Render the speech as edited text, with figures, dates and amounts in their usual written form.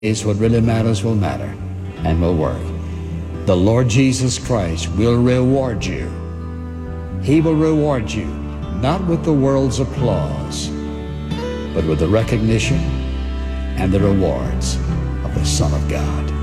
is what really matters will matter and will work. The Lord Jesus Christ will reward you. He will reward you not with the world's applause, but with the recognition and the rewards of the Son of God.